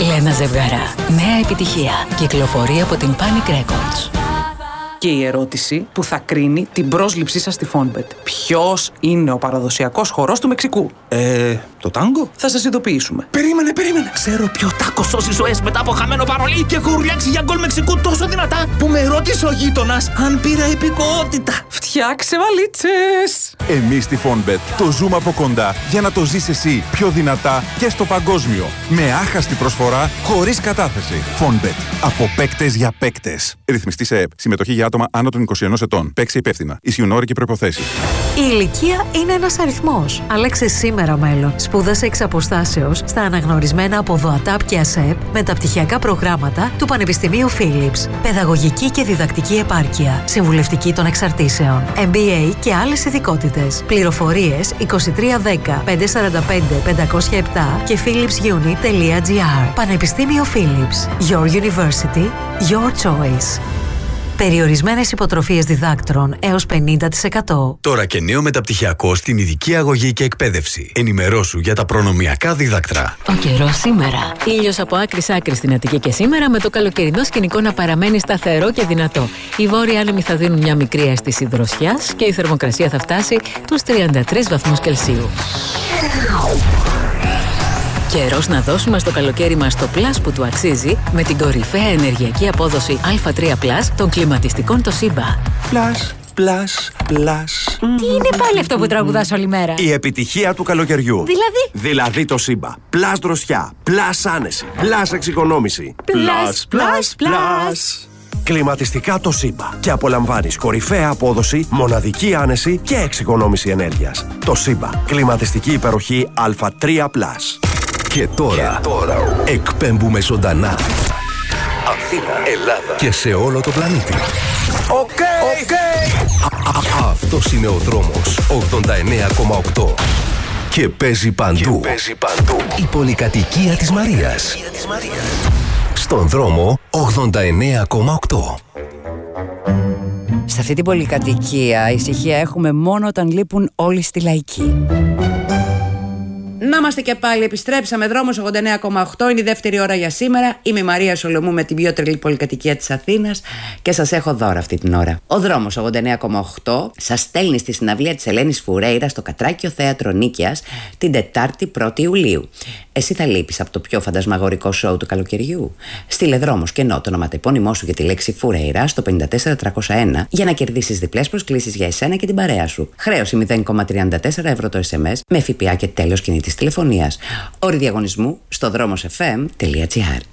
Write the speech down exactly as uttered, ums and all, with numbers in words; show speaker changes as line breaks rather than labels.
Λένα Ζευγαρά. Νέα επιτυχία. Κυκλοφορεί από την Panic Records. Και η ερώτηση που θα κρίνει την πρόσληψή σας στη Fonbet. Ποιος είναι ο παραδοσιακός χορός του Μεξικού?
Ε, το τάγκο?
Θα σας ειδοποιήσουμε.
Περίμενε, περίμενε. Ξέρω ποιο τάκο σώσει ζωές μετά από χαμένο παρολί και έχω ουρλιάξει για γκολ Μεξικού τόσο δυνατά που με ρώτησε ο γείτονας αν πήρα υπηκοότητα.
Φτιάξε βαλίτσες.
Εμείς στη Fonbet το ζούμε από κοντά για να το ζεις εσύ πιο δυνατά και στο παγκόσμιο. Με άχαστη προσφορά, χωρίς κατάθεση. Fonbet. Από παίκτες για παίκτες. Ρυθμιστή σε ΕΕΠ. Συμμετοχή για άτομα άνω των είκοσι ενός ετών. Παίξε υπεύθυνα. Ισχύουν όροι και προϋποθέσεις.
Η ηλικία είναι ένας αριθμός. Άλλαξε σήμερα μέλλον. Σπούδασε εξ αποστάσεως στα αναγνωρισμένα από ΔΟΑΤΑΠ και ΑΣΕΠ μεταπτυχιακά προγράμματα του Πανεπιστημίου Philips. Παιδαγωγική και διδακτική επάρκεια. Συμβουλευτική των εξαρτήσεων. εμ μπι έι και άλλες ειδικότητες. Πληροφορίες είκοσι τρία δέκα πεντακόσια σαράντα πέντε πεντακόσια επτά και philipsunit τελεία gr. Πανεπιστήμιο Philips. Your University, your choice. Περιορισμένες υποτροφίες διδάκτρων έως πενήντα τοις εκατό.
Τώρα και νέο μεταπτυχιακό στην ειδική αγωγή και εκπαίδευση. Ενημερώσου για τα προνομιακά δίδακτρα.
Ο καιρός σήμερα. Ήλιος από άκρη σ' άκρη στην Αττική και σήμερα, με το καλοκαιρινό σκηνικό να παραμένει σταθερό και δυνατό. Οι βόρειοι άνεμοι θα δίνουν μια μικρή αίσθηση δροσιάς και η θερμοκρασία θα φτάσει τους τριάντα τρεις βαθμούς Κελσίου. Καιρός να δώσουμε στο καλοκαίρι μας το πλάς που του αξίζει με την κορυφαία ενεργειακή απόδοση Α τρία πλας των κλιματιστικών Toshiba.
Πλάς, πλάς, πλάς.
Τι είναι πάλι αυτό που τραγουδάς όλη μέρα?
Η επιτυχία του καλοκαιριού.
Δηλαδή?
Δηλαδή Toshiba. Πλάς δροσιά, πλάς άνεση, πλάς εξοικονόμηση.
Πλάς, πλάς, πλάς.
Κλιματιστικά Toshiba. Και απολαμβάνεις κορυφαία απόδοση, μοναδική άνεση και εξοικονόμηση ενέργειας. Toshiba. Κλιματιστική υπεροχή Α τρία πλας.
Και τώρα, και τώρα εκπέμπουμε ζωντανά Αθήνα, Ελλάδα και σε όλο το πλανήτη.
Οκ, okay, okay.
Αυτός είναι ο δρόμος ογδόντα εννέα κόμμα οκτώ και παίζει παντού. Και παίζει παντού. Η πολυκατοικία της Μαρίας. Στον δρόμο ογδόντα εννέα κόμμα οκτώ.
Σε αυτή την πολυκατοικία ησυχία έχουμε μόνο όταν λείπουν όλοι στη Λαϊκή. Να είμαστε και πάλι, επιστρέψαμε. Δρόμος ογδόντα εννέα κόμμα οκτώ, είναι η δεύτερη ώρα για σήμερα. Είμαι η Μαρία Σολομού με την πιο τρελή πολυκατοικία της Αθήνας και σας έχω δώρα αυτή την ώρα. Ο δρόμος ογδόντα εννέα κόμμα οκτώ σας στέλνει στη συναυλία της Ελένης Φουρέιρα στο Κατράκιο Θέατρο Νίκαιας την Τετάρτη πρώτη Ιουλίου. Εσύ θα λείπεις από το πιο φαντασμαγορικό σοου του καλοκαιριού? Στείλε δρόμος και ενώ το ονοματεπώνυμό σου για τη λέξη Φουρέιρα στο πέντε τέσσερα τριακόσια ένα για να κερδίσεις διπλές προσκλήσεις για εσένα και την παρέα σου. Χρέωση μηδέν κόμμα τριάντα τέσσερα ευρώ το ες εμ ες με ΦΠΑ και τέλος κινητής τηλεφωνίας. Όροι διαγωνισμού στο δρόμος εφ εμ τελεία τζι άρ.